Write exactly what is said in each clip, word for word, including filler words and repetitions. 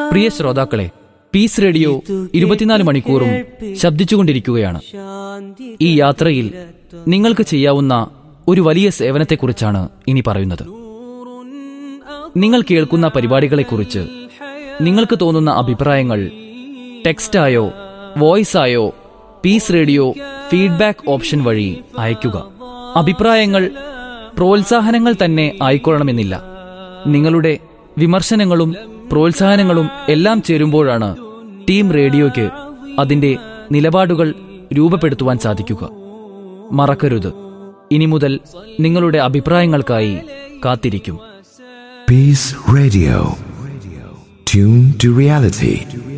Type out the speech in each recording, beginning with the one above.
പ്രിയ ശ്രോതാക്കളെ, piece radio ഇരുപത്തിനാല് മണിക്കൂറും ശബ്ദിച്ചുകൊണ്ടിരിക്കുകയാണ്. ഈ യാത്രയിൽ നിങ്ങൾക്ക് ചെയ്യാവുന്ന ഒരു വലിയ സേവനത്തെക്കുറിച്ചാണ് ഇനി പറയുന്നത്. നിങ്ങൾ കേൾക്കുന്ന പരിപാടികളെക്കുറിച്ച് നിങ്ങൾക്ക് തോന്നുന്ന അഭിപ്രായങ്ങൾ ടെക്സ്റ്റായോ വോയിസായോ പീസ് റേഡിയോ ഫീഡ്ബാക്ക് ഓപ്ഷൻ വഴി അയയ്ക്കുക. അഭിപ്രായങ്ങൾ പ്രോത്സാഹനങ്ങൾ തന്നെ ആയിക്കൊള്ളണമെന്നില്ല. നിങ്ങളുടെ വിമർശനങ്ങളും പ്രോത്സാഹനങ്ങളും എല്ലാം ചേരുമ്പോഴാണ് ടീം റേഡിയോയ്ക്ക് അതിന്റെ നിലപാടുകൾ രൂപപ്പെടുത്തുവാൻ സാധിക്കുക. മറക്കരുത്, ഇനി മുതൽ നിങ്ങളുടെ അഭിപ്രായങ്ങൾക്കായി കാത്തിരിക്കും. Peace Radio. Tune to reality.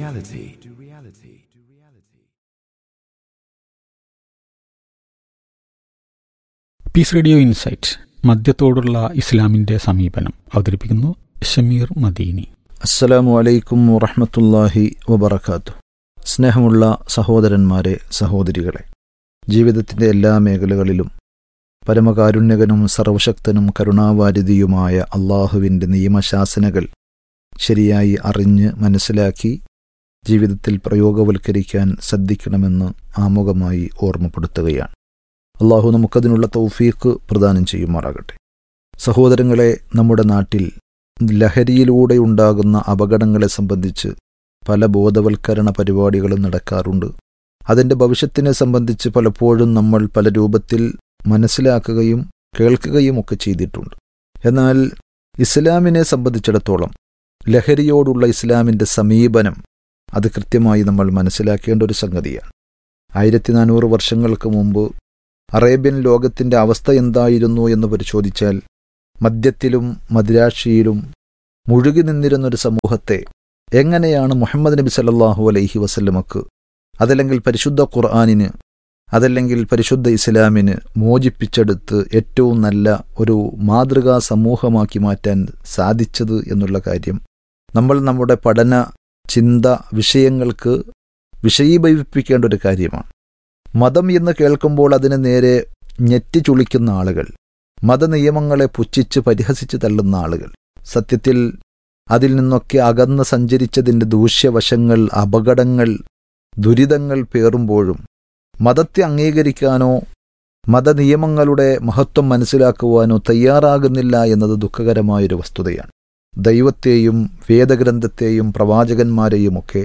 Piece radio insight, മദ്യത്തോടുള്ള ഇസ്ലാമിന്റെ സമീപനം അവതരിപ്പിക്കുന്നു ഷമീർ മദീനി. അസ്സലാമു അലൈക്കും വറഹ്മത്തുള്ളാഹി വബറകാതുഹു. സ്നേഹമുള്ള സഹോദരന്മാരെ, സഹോദരികളെ, ജീവിതത്തിൻ്റെ എല്ലാ മേഖലകളിലും പരമകാരുണ്യകനും സർവശക്തനും കരുണാവാരിധിയുമായ അള്ളാഹുവിൻ്റെ നിയമശാസനകൾ ശരിയായി അറിഞ്ഞ് മനസ്സിലാക്കി ജീവിതത്തിൽ പ്രയോഗവൽക്കരിക്കാൻ ശ്രദ്ധിക്കണമെന്ന് ആമുഖമായി ഓർമ്മപ്പെടുത്തുകയാണ്. അള്ളാഹു നമുക്കതിനുള്ള തൗഫീഖ് പ്രദാനം ചെയ്യുമാറാകട്ടെ. സഹോദരങ്ങളെ, നമ്മുടെ നാട്ടിൽ ലഹരിയിലൂടെ ഉണ്ടാകുന്ന അപകടങ്ങളെ സംബന്ധിച്ച് പല ബോധവൽക്കരണ പരിപാടികളും നടക്കാറുണ്ട്. അതിൻ്റെ ഭവിഷ്യത്തിനെ സംബന്ധിച്ച് പലപ്പോഴും നമ്മൾ പല രൂപത്തിൽ മനസ്സിലാക്കുകയും കേൾക്കുകയും ഒക്കെ ചെയ്തിട്ടുണ്ട്. എന്നാൽ ഇസ്ലാമിനെ സംബന്ധിച്ചിടത്തോളം ലഹരിയോടുള്ള ഇസ്ലാമിൻ്റെ സമീപനം അത് കൃത്യമായി നമ്മൾ മനസ്സിലാക്കേണ്ട ഒരു സംഗതിയാണ്. ആയിരത്തി നാനൂറ് വർഷങ്ങൾക്ക് മുമ്പ് അറേബ്യൻ ലോകത്തിൻ്റെ അവസ്ഥ എന്തായിരുന്നു എന്ന് പരിശോധിച്ചാൽ മദ്യത്തിലും മദിരാശിയിലും മുഴുകി നിന്നിരുന്നൊരു സമൂഹത്തെ എങ്ങനെയാണ് മുഹമ്മദ് നബി സല്ലല്ലാഹു അലൈഹി വസല്ലമക്ക്, അതല്ലെങ്കിൽ പരിശുദ്ധ ഖുർആനിന്, അതല്ലെങ്കിൽ പരിശുദ്ധ ഇസ്ലാമിന് മോചിപ്പിച്ചെടുത്ത് ഏറ്റവും നല്ല ഒരു മാതൃകാ സമൂഹമാക്കി മാറ്റാൻ സാധിച്ചത് എന്നുള്ള കാര്യം നമ്മൾ നമ്മുടെ പഠന ചിന്ത വിഷയങ്ങൾക്ക് വിഷയീഭവിപ്പിക്കേണ്ട ഒരു കാര്യമാണ്. മതം എന്ന് കേൾക്കുമ്പോൾ അതിന് നേരെ ഞെറ്റി ചുളിക്കുന്ന ആളുകൾ, മതനിയമങ്ങളെ പുച്ഛിച്ച് പരിഹസിച്ച് തള്ളുന്ന ആളുകൾ, സത്യത്തിൽ അതിൽ നിന്നൊക്കെ അകന്ന് സഞ്ചരിച്ചതിൻ്റെ ദൂഷ്യവശങ്ങൾ, അപകടങ്ങൾ, ദുരിതങ്ങൾ പേറുമ്പോഴും മതത്തെ അംഗീകരിക്കാനോ മതനിയമങ്ങളുടെ മഹത്വം മനസ്സിലാക്കുവാനോ തയ്യാറാകുന്നില്ല എന്നത് ദുഃഖകരമായൊരു വസ്തുതയാണ്. ദൈവത്തെയും വേദഗ്രന്ഥത്തെയും പ്രവാചകന്മാരെയുമൊക്കെ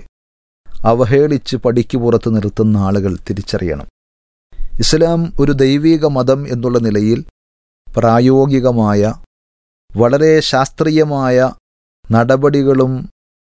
അവഹേളിച്ച് പടിക്ക് പുറത്ത് നിർത്തുന്ന ആളുകൾ തിരിച്ചറിയണം. ഇസ്ലാം ഒരു ദൈവിക മതം എന്നുള്ള നിലയിൽ പ്രായോഗികമായ വളരെ ശാസ്ത്രീയമായ നടപടികളും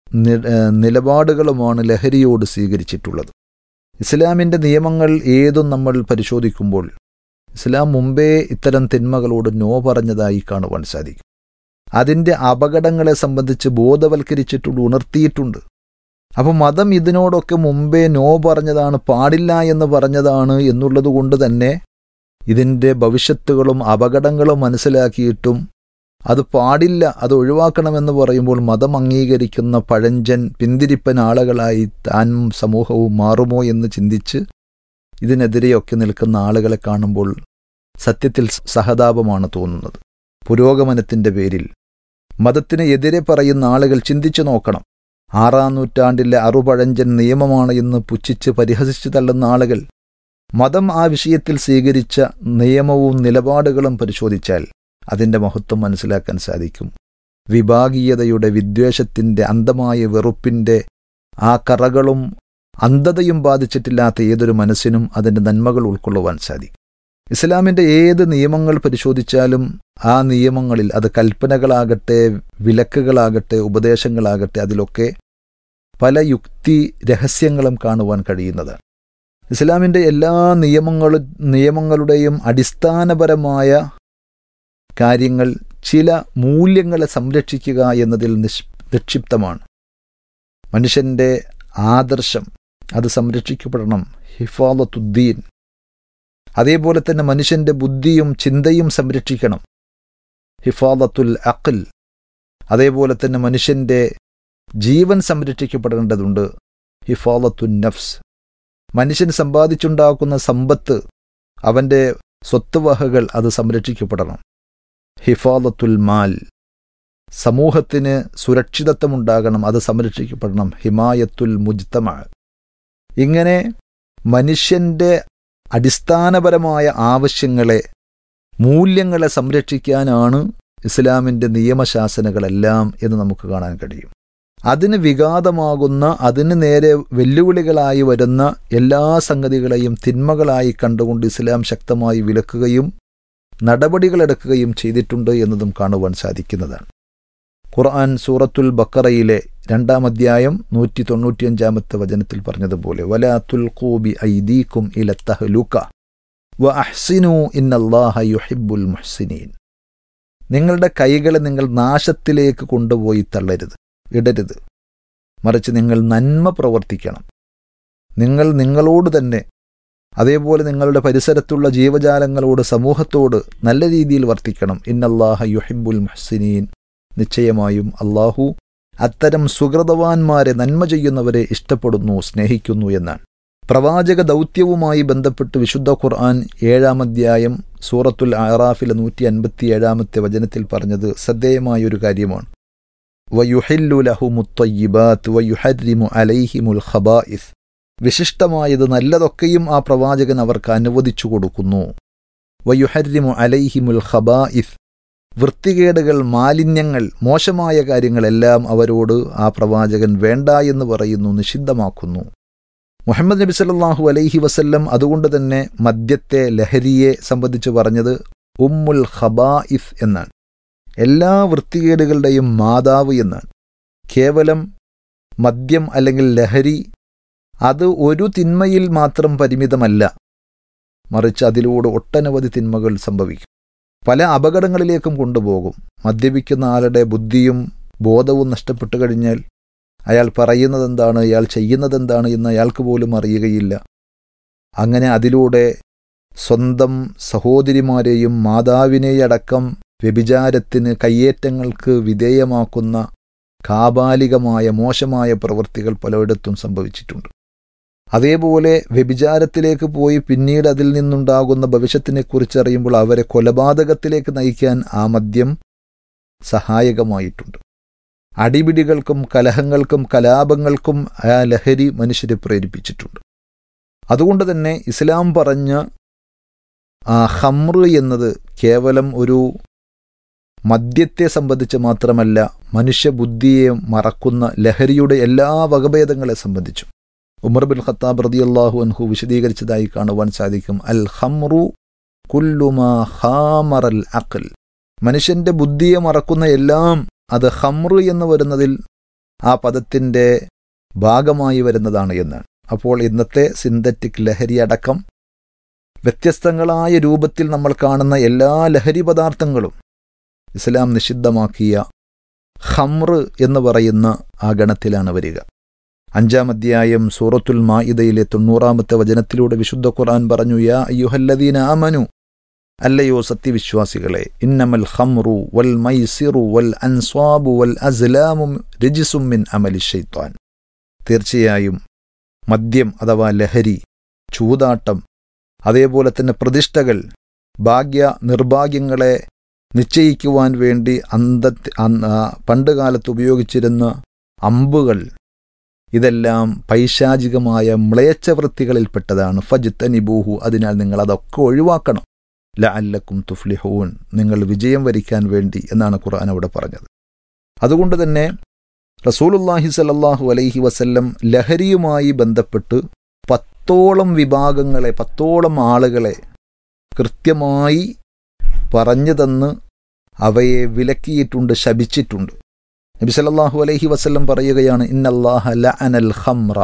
നിലപാടുകളുമാണ് ലഹരിയോട് സ്വീകരിച്ചിട്ടുള്ളത്. ഇസ്ലാമിൻ്റെ നിയമങ്ങൾ ഏതും നമ്മൾ പരിശോധിക്കുമ്പോൾ ഇസ്ലാം മുമ്പേ ഇത്തരം തിന്മകളോട് നോ പറഞ്ഞതായി കാണുവാൻ സാധിക്കും. അതിൻ്റെ അപകടങ്ങളെ സംബന്ധിച്ച് ബോധവൽക്കരിച്ചിട്ടുണ്ട്, ഉണർത്തിയിട്ടുണ്ട്. അപ്പം മതം ഇതിനോടൊക്കെ മുമ്പേ നോ പറഞ്ഞതാണ്, പാടില്ല എന്ന് പറഞ്ഞതാണ് എന്നുള്ളത് കൊണ്ട് തന്നെ ഇതിൻ്റെ ഭവിഷ്യത്തുകളും അപകടങ്ങളും മനസ്സിലാക്കിയിട്ടും അത് പാടില്ല, അത് ഒഴിവാക്കണമെന്ന് പറയുമ്പോൾ മതം അംഗീകരിക്കുന്ന പഴഞ്ചൻ പിന്തിരിപ്പൻ ആളുകളായി താൻ സമൂഹവും മാറുമോ എന്ന് ചിന്തിച്ച് ഇതിനെതിരെയൊക്കെ നിൽക്കുന്ന ആളുകളെ കാണുമ്പോൾ സത്യത്തിൽ സഹതാപമാണ് തോന്നുന്നത്. പുരോഗമനത്തിൻ്റെ പേരിൽ മതത്തിന് എതിരെ പറയുന്ന ആളുകൾ ചിന്തിച്ചു നോക്കണം. ആറാം നൂറ്റാണ്ടിലെ അറുപഴഞ്ചൻ നിയമമാണ് എന്ന് പുച്ഛിച്ച് പരിഹസിച്ച് തള്ളുന്ന ആളുകൾ മതം ആ വിഷയത്തിൽ സ്വീകരിച്ച നിയമവും നിലപാടുകളും പരിശോധിച്ചാൽ അതിൻ്റെ മഹത്വം മനസ്സിലാക്കാൻ സാധിക്കും. വിഭാഗീയതയുടെ, വിദ്വേഷത്തിൻ്റെ, അന്ധമായ വെറുപ്പിൻ്റെ ആ കറകളും അന്ധതയും ബാധിച്ചിട്ടില്ലാത്ത ഏതൊരു മനസ്സിനും അതിൻ്റെ നന്മകൾ ഉൾക്കൊള്ളുവാൻ സാധിക്കും. ഇസ്ലാമിൻ്റെ ഏത് നിയമങ്ങൾ പരിശോധിച്ചാലും ആ നിയമങ്ങളിൽ, അത് കൽപ്പനകളാകട്ടെ, വിലക്കുകളാകട്ടെ, ഉപദേശങ്ങളാകട്ടെ, അതിലൊക്കെ പല യുക്തി രഹസ്യങ്ങളും കാണുവാൻ കഴിയുന്നതാണ്. ഇസ്ലാമിൻ്റെ എല്ലാ നിയമങ്ങളും നിയമങ്ങളുടെയും അടിസ്ഥാനപരമായ കാര്യങ്ങൾ ചില മൂല്യങ്ങളെ സംരക്ഷിക്കുക എന്നതിൽ നിഷ് നിക്ഷിപ്തമാണ്. മനുഷ്യൻ്റെ ആദർശം അത് സംരക്ഷിക്കപ്പെടണം, ഹിഫാദത്തുദ്ദീൻ. അതേപോലെ തന്നെ മനുഷ്യൻ്റെ ബുദ്ധിയും ചിന്തയും സംരക്ഷിക്കണം, ഹിഫാദത്തുൽ അഖൽ. അതേപോലെ തന്നെ മനുഷ്യൻ്റെ ജീവൻ സംരക്ഷിക്കപ്പെടേണ്ടതുണ്ട്, ഹിഫാദത്തുൻ നഫ്സ്. മനുഷ്യൻ സമ്പാദിച്ചുണ്ടാക്കുന്ന സമ്പത്ത്, അവൻ്റെ സ്വത്തുവകകൾ അത് സംരക്ഷിക്കപ്പെടണം, ഹിഫാദത്തുൽ മാൽ. സമൂഹത്തിന് സുരക്ഷിതത്വമുണ്ടാകണം, അത് സംരക്ഷിക്കപ്പെടണം. ഹിമായത്തുൽ മുജ്തമ. ഇങ്ങനെ മനുഷ്യൻ്റെ അടിസ്ഥാനപരമായ ആവശ്യങ്ങളെ, മൂല്യങ്ങളെ സംരക്ഷിക്കാനാണ് ഇസ്ലാമിൻ്റെ നിയമശാസനകളെല്ലാം എന്ന് നമുക്ക് കാണാൻ കഴിയും. അതിന് വിഘാതമാകുന്ന, അതിന് നേരെ വെല്ലുവിളികളായി വരുന്ന എല്ലാ സംഗതികളെയും തിന്മകളായി കണ്ടുകൊണ്ട് ഇസ്ലാം ശക്തമായി വിലക്കുകയും നടപടികളെടുക്കുകയും ചെയ്തിട്ടുണ്ട് എന്നതും കാണുവാൻ സാധിക്കുന്നതാണ്. ഖുർആൻ സൂറത്തുൽ ബക്കറയിലെ രണ്ടാം അധ്യായം നൂറ്റി തൊണ്ണൂറ്റിയഞ്ചാമത്തെ വചനത്തിൽ പറഞ്ഞതുപോലെ വലാ തുൽഖൂ ബി ഐദീകും ഇല തഹ്ലുക വ അഹ്സിനൂ ഇന്നല്ലാഹ യുഹിബ്ബുൽ മുഹ്സിനീൻ. നിങ്ങളുടെ കൈകളെ നിങ്ങൾ നാശത്തിലേക്ക് കൊണ്ടുപോയി തള്ളരുത്, ഇടരുത്. മറിച്ച് നിങ്ങൾ നന്മ പ്രവർത്തിക്കണം. നിങ്ങൾ നിങ്ങളോട് തന്നെ, അതേപോലെ നിങ്ങളുടെ പരിസരത്തുള്ള ജീവജാലങ്ങളോട്, സമൂഹത്തോട് നല്ല രീതിയിൽ വർത്തിക്കണം. ഇന്നല്ലാഹ യുഹിബ്ബുൽ മുഹ്സിനീൻ. നിശ്ചയമായും അള്ളാഹു അത്തരം സുഹൃതവാന്മാരെ, നന്മ ചെയ്യുന്നവരെ ഇഷ്ടപ്പെടുന്നു, സ്നേഹിക്കുന്നു എന്നാണ്. പ്രവാചക ദൗത്യവുമായി ബന്ധപ്പെട്ട് വിശുദ്ധ ഖുർആൻ ഏഴാം അധ്യായം സൂറത്തുൽ അറാഫിലെ നൂറ്റി അൻപത്തി ഏഴാമത്തെ വചനത്തിൽ പറഞ്ഞത് ശ്രദ്ധേയമായൊരു കാര്യമാണ്. വയുഹില്ലു ലഹുമുത്തയ്യിബാത്ത് വയുഹർരിമു അലൈഹിമുൽ ഖബായിസ്. വിശിഷ്ടമായത് നല്ലതൊക്കെയും ആ പ്രവാചകൻ അവർക്ക് അനുവദിച്ചു കൊടുക്കുന്നു. വയുഹർരിമു അലൈഹിമുൽ ഖബായിസ്. വൃത്തികേടുകൾ, മാലിന്യങ്ങൾ, മോശമായ കാര്യങ്ങളെല്ലാം അവരോട് ആ പ്രവാചകൻ വേണ്ട എന്ന് പറയുന്നു, നിഷിദ്ധമാക്കുന്നു. മുഹമ്മദ് നബി സല്ലല്ലാഹു അലൈഹി വസല്ലം അതുകൊണ്ട് തന്നെ മദ്യത്തെ, ലഹരിയെ സംബന്ധിച്ച് പറഞ്ഞത് ഉമ്മുൽ ഖബായിസ് എന്നാണ്. എല്ലാ വൃത്തികേടുകളുടെയും മാതാവ് എന്നാണ്. കേവലം മദ്യം അല്ലെങ്കിൽ ലഹരി അത് ഒരു തിന്മയിൽ മാത്രം പരിമിതമല്ല, മറിച്ച് അതിലൂടെ ഒട്ടനവധി തിന്മകൾ സംഭവിക്കും, പല അപകടങ്ങളിലേക്കും കൊണ്ടുപോകും. മദ്യപിക്കുന്ന ആളുടെ ബുദ്ധിയും ബോധവും നഷ്ടപ്പെട്ടു കഴിഞ്ഞാൽ അയാൾ പറയുന്നതെന്താണ്, അയാൾ ചെയ്യുന്നതെന്താണ് എന്ന് അയാൾക്ക് പോലും അറിയുകയില്ല. അങ്ങനെ അതിലൂടെ സ്വന്തം സഹോദരിമാരെയും മാതാവിനെയടക്കം വ്യഭിചാരത്തിന്, കയ്യേറ്റങ്ങൾക്ക് വിധേയമാക്കുന്ന കാബാലികമായ മോശമായ പ്രവൃത്തികൾ പലയിടത്തും സംഭവിച്ചിട്ടുണ്ട്. അതേപോലെ വ്യഭിചാരത്തിലേക്ക് പോയി പിന്നീട് അതിൽ നിന്നുണ്ടാകുന്ന ഭവിഷ്യത്തിനെക്കുറിച്ച് അറിയുമ്പോൾ അവരെ കൊലപാതകത്തിലേക്ക് നയിക്കാൻ ആ മദ്യം സഹായകമായിട്ടുണ്ട്. അടിപിടികൾക്കും കലഹങ്ങൾക്കും കലാപങ്ങൾക്കും ആ ലഹരി മനുഷ്യരെ പ്രേരിപ്പിച്ചിട്ടുണ്ട്. അതുകൊണ്ട് തന്നെ ഇസ്ലാം പറഞ്ഞ ആ ഖംറ് എന്നത് കേവലം ഒരു മദ്യത്തെ സംബന്ധിച്ച് മാത്രമല്ല, മനുഷ്യബുദ്ധിയെ മറക്കുന്ന ലഹരിയുടെ എല്ലാ വകഭേദങ്ങളെ സംബന്ധിച്ചും ഉമർ ബിൻ ഖത്താബ് റളിയല്ലാഹു അൻഹു വിശദീകരിച്ചതായി കാണുവാൻ സാധിക്കും. അൽ ഖംറു കുല്ലു മാ ഖാമറൽ അഖൽ. മനുഷ്യന്റെ ബുദ്ധിയെ മറക്കുന്ന എല്ലാം അത് ഖംറ് എന്ന് വരുന്നതിൽ ആ പദത്തിൻ്റെ ഭാഗമായി വരുന്നതാണ് എന്നാണ്. അപ്പോൾ ഇന്നത്തെ സിന്തറ്റിക് ലഹരി അടക്കം വ്യത്യസ്തങ്ങളായ രൂപത്തിൽ നമ്മൾ കാണുന്ന എല്ലാ ലഹരി പദാർത്ഥങ്ങളും ഇസ്ലാം നിഷിദ്ധമാക്കിയ ഖംറ് എന്ന് പറയുന്ന ആ ഗണത്തിലാണ് വരിക. അഞ്ചാം അധ്യായം സൂറത്തുൽ മാഇദയിലെ തൊണ്ണൂറാമത്തെ വചനത്തിലൂടെ വിശുദ്ധ ഖുർആൻ പറഞ്ഞു, യാ അയ്യുഹല്ലദീന ആമനു, അല്ലയോ സത്യവിശ്വാസികളെ, ഇന്നമൽ ഖംറു വൽ മൈസിറു വൽ അൻസ്വാബു വൽ അസ്ലാമു രജിസും മിൻ അമലി ശൈത്താൻ. തീർച്ചയായും മദ്യം അഥവാ ലഹരി, ചൂതാട്ടം, അതേപോലെ തന്നെ പ്രതിഷ്ഠകൾ, ഭാഗ്യ നിർഭാഗ്യങ്ങളെ നിശ്ചയിക്കുവാൻ വേണ്ടി അന്ത പണ്ടുകാലത്ത് ഉപയോഗിച്ചിരുന്ന അമ്പുകൾ, ഇതെല്ലാം പൈശാചികമായ മ്ലേച്ഛവൃത്തികളിൽപ്പെട്ടതാണ്. ഫജ്തനിബൂഹു, അതിനാൽ നിങ്ങൾ അതൊക്കെ ഒഴിവാക്കണം. ലഅല്ലക്കും തുഫ്ലിഹൂൻ, നിങ്ങൾ വിജയം വരിക്കാൻ വേണ്ടി എന്നാണ് ഖുർആൻ അവിടെ പറഞ്ഞത്. അതുകൊണ്ട് തന്നെ റസൂലുള്ളാഹി സ്വല്ലല്ലാഹു അലൈഹി വസല്ലം ലഹരിയുമായി ബന്ധപ്പെട്ട് പത്തോളം വിഭാഗങ്ങളെ, പത്തോളം ആളുകളെ കൃത്യമായി പറഞ്ഞു തന്ന് അവയെ വിലക്കിയിട്ടുണ്ട്, ശപിച്ചിട്ടുണ്ട്. നബി സല്ലല്ലാഹു അലൈഹി വസല്ലം പറയുകയാണ്, ഇന്നല്ലാഹ ലഅനൽ ഖംറ,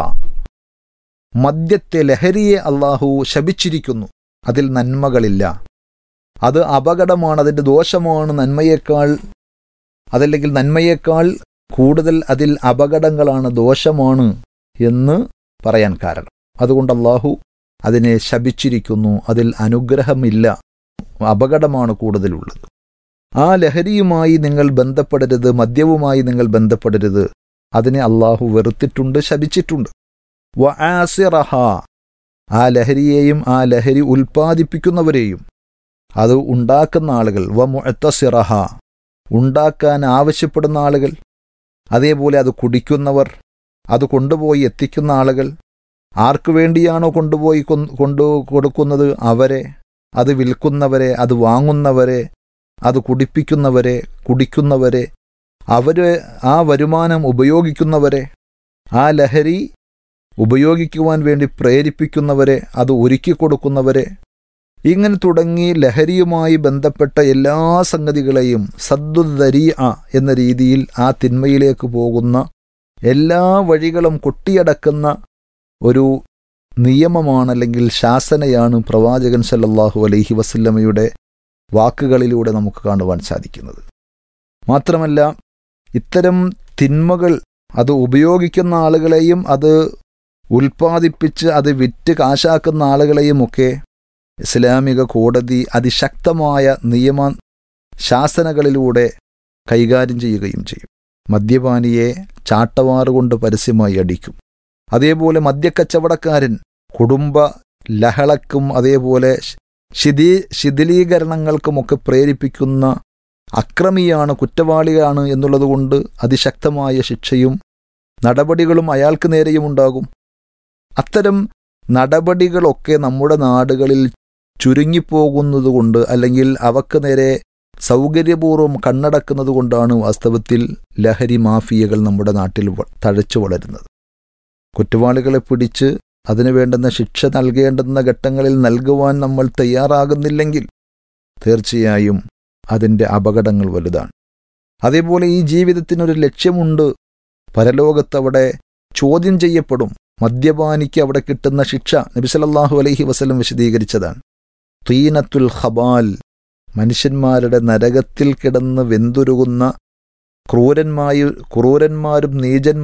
മദ്യത്തെ, ലഹരിയെ അള്ളാഹു ശപിച്ചിരിക്കുന്നു, അതിൽ നന്മകളില്ല, അത് അപകടമാണ്, അതിൻ്റെ ദോഷമാണ് നന്മയേക്കാൾ, അതല്ലെങ്കിൽ നന്മയേക്കാൾ കൂടുതൽ അതിൽ അപകടങ്ങളാണ്, ദോഷമാണ് എന്ന് പറയാൻ കാരണം. അതുകൊണ്ട് അള്ളാഹു അതിനെ ശപിച്ചിരിക്കുന്നു, അതിൽ അനുഗ്രഹമില്ല, അപകടമാണ് കൂടുതലുള്ളത്. ആ ലഹരിയുമായി നിങ്ങൾ ബന്ധപ്പെടരുത്, മദ്യവുമായി നിങ്ങൾ ബന്ധപ്പെടരുത്, അതിനെ അള്ളാഹു വെറുത്തിട്ടുണ്ട്, ശപിച്ചിട്ടുണ്ട്. വആസിറഹ, ആ ലഹരിയെയും ആ ലഹരി ഉൽപ്പാദിപ്പിക്കുന്നവരെയും അത് ഉണ്ടാക്കുന്ന ആളുകൾ. വ മുഅ്തസിറഹ, ഉണ്ടാക്കാൻ ആവശ്യപ്പെടുന്ന ആളുകൾ, അതേപോലെ അത് കുടിക്കുന്നവർ, അത് കൊണ്ടുപോയി എത്തിക്കുന്ന ആളുകൾ, ആർക്കു വേണ്ടിയാണോ കൊണ്ടുപോയി കൊണ്ടു കൊടുക്കുന്നത് അവരെ, അത് വിൽക്കുന്നവരെ, അത് വാങ്ങുന്നവരെ, അത് കുടിപ്പിക്കുന്നവരെ, കുടിക്കുന്നവരെ, അവര് ആ വരുമാനം ഉപയോഗിക്കുന്നവരെ, ആ ലഹരി ഉപയോഗിക്കുവാൻ വേണ്ടി പ്രേരിപ്പിക്കുന്നവരെ, അത് ഒരുക്കി കൊടുക്കുന്നവരെ, ഇങ്ങനെ തുടങ്ങി ലഹരിയുമായി ബന്ധപ്പെട്ട എല്ലാ സംഗതികളെയും സദ്ദുദ്ദരീഅ എന്ന രീതിയിൽ ആ തിന്മയിലേക്ക് പോകുന്ന എല്ലാ വഴികളും കൊട്ടിയടക്കുന്ന ഒരു നിയമമാണ്, അല്ലെങ്കിൽ ശാസനയാണ് പ്രവാചകൻ സല്ലല്ലാഹു അലൈഹി വസല്ലമയുടെ വാക്കുകളിലൂടെ നമുക്ക് കാണുവാൻ സാധിക്കുന്നത്. മാത്രമല്ല, ഇത്തരം തിന്മകൾ അത് ഉപയോഗിക്കുന്ന ആളുകളെയും അത് ഉൽപ്പാദിപ്പിച്ച് അത് വിറ്റ് കാശാക്കുന്ന ആളുകളെയും ഒക്കെ ഇസ്ലാമിക കോടതി അതിശക്തമായ നിയമ ശാസനകളിലൂടെ കൈകാര്യം ചെയ്യുകയും ചെയ്യും. മദ്യപാനിയെ ചാട്ടവാറുകൊണ്ട് പരസ്യമായി അടിക്കും. അതേപോലെ മദ്യക്കച്ചവടക്കാരൻ കുടുംബ ലഹളക്കും അതേപോലെ ശിഥി ശിഥിലീകരണങ്ങൾക്കുമൊക്കെ പ്രേരിപ്പിക്കുന്ന അക്രമിയാണ്, കുറ്റവാളിയാണ് എന്നുള്ളതുകൊണ്ട് അതിശക്തമായ ശിക്ഷയും നടപടികളും അയാൾക്ക് നേരെയും ഉണ്ടാകും. അത്തരം നടപടികളൊക്കെ നമ്മുടെ നാടുകളിൽ ചുരുങ്ങിപ്പോകുന്നതുകൊണ്ട്, അല്ലെങ്കിൽ അവക്ക് നേരെ സൗകര്യപൂർവ്വം കണ്ണടക്കുന്നത് കൊണ്ടാണ് വാസ്തവത്തിൽ ലഹരി മാഫിയകൾ നമ്മുടെ നാട്ടിൽ തഴച്ചു വളരുന്നത്. കുറ്റവാളികളെ പിടിച്ച് അതിനു വേണ്ടുന്ന ശിക്ഷ നൽകേണ്ടുന്ന ഘട്ടങ്ങളിൽ നൽകുവാൻ നമ്മൾ തയ്യാറാകുന്നില്ലെങ്കിൽ തീർച്ചയായും അതിൻ്റെ അപകടങ്ങൾ വലുതാണ്. അതേപോലെ ഈ ജീവിതത്തിനൊരു ലക്ഷ്യമുണ്ട്. പരലോകത്തവിടെ ചോദ്യം ചെയ്യപ്പെടും. മദ്യപാനിക്ക് അവിടെ കിട്ടുന്ന ശിക്ഷ നബി സല്ലല്ലാഹു അലൈഹി വസല്ലം വിശദീകരിച്ചതാണ്. തീനത്തുൽ ഖബാൽ, മനുഷ്യന്മാരുടെ നരകത്തിൽ കിടന്ന് വെന്തുരുകുന്ന ക്രൂരന്മാരും ക്രൂരന്മാരും നീചന്മാരും